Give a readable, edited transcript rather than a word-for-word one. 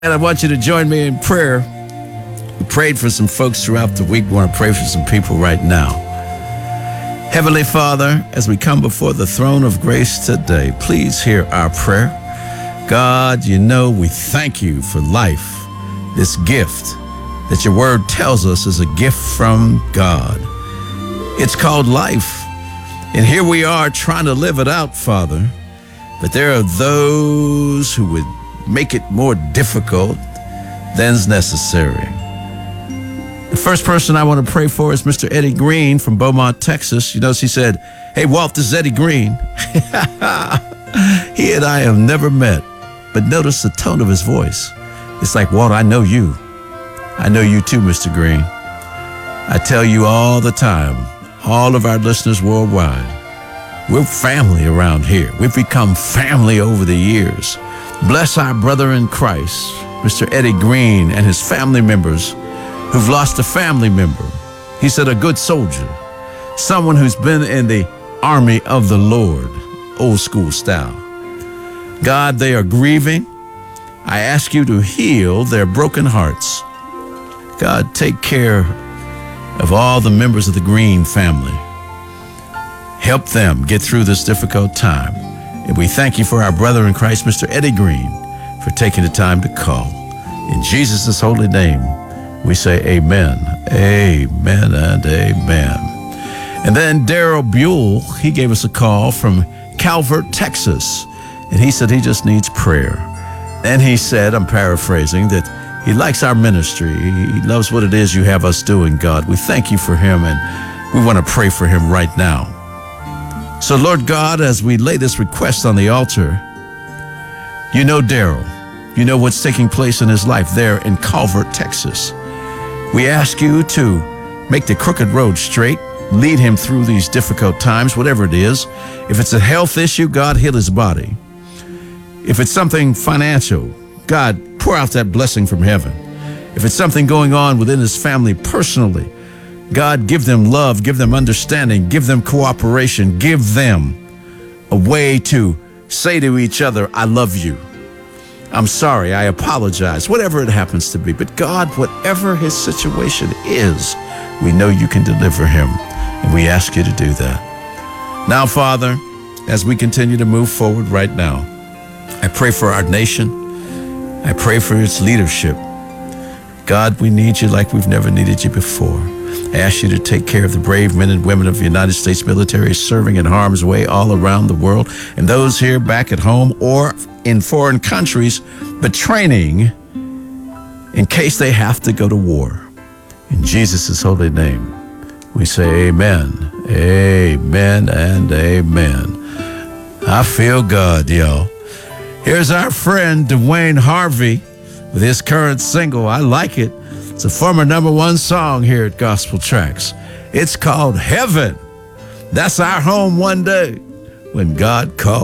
And I want you to join me in prayer. We prayed for some folks throughout the week. We want to pray for some people right now. Heavenly Father, as we come before the throne of grace today, please hear our prayer. God, you know we thank you for life, this gift that your word tells us is a gift from God. It's called life. And here we are trying to live it out, Father. But there are those who would make it more difficult than's necessary. The first person I want to pray for is Mr. Eddie Green from Beaumont, Texas. You notice he said, "Hey, Walt, this is Eddie Green." He and I have never met, but notice the tone of his voice. It's like, "Walt, I know you. I know you too, Mr. Green." I tell you all the time, all of our listeners worldwide, we're family around here. We've become family over the years. Bless our brother in Christ, Mr. Eddie Green, and his family members who've lost a family member. He said a good soldier, someone who's been in the army of the Lord, old school style. God, they are grieving. I ask you to heal their broken hearts. God, take care of all the members of the Green family. Help them get through this difficult time. And we thank you for our brother in Christ, Mr. Eddie Green, for taking the time to call. In Jesus' holy name, we say amen, amen, and amen. And then Daryl Buell, he gave us a call from Calvert, Texas, and he said he just needs prayer. And he said, I'm paraphrasing, that he likes our ministry. He loves what it is you have us doing, God. We thank you for him, and we want to pray for him right now. So, Lord God, as we lay this request on the altar, you know Daryl. You know what's taking place in his life there in Calvert, Texas. We ask you to make the crooked road straight, lead him through these difficult times, whatever it is. If it's a health issue, God, heal his body. If it's something financial, God, pour out that blessing from heaven. If it's something going on within his family personally, God, give them love, give them understanding, give them cooperation, give them a way to say to each other, I love you. I'm sorry, I apologize, whatever it happens to be. But God, whatever his situation is, we know you can deliver him, and we ask you to do that. Now, Father, as we continue to move forward right now, I pray for our nation. I pray for its leadership. God, we need you like we've never needed you before. I ask you to take care of the brave men and women of the United States military serving in harm's way all around the world, and those here back at home or in foreign countries, but training in case they have to go to war. In Jesus' holy name, we say amen, amen, and amen. I feel God, y'all. Here's our friend Dwayne Harvey with his current single, I Like It. It's a former #1 song here at Gospel Tracks. It's called Heaven. That's our home one day when God calls.